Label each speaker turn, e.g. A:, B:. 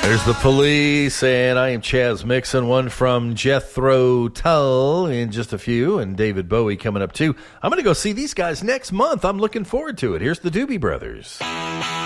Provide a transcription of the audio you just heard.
A: There's the Police, and I am Chaz Mixon, one from Jethro Tull in just a few, and David Bowie coming up too. I'm going to go see these guys next month. I'm looking forward to it. Here's the Doobie Brothers.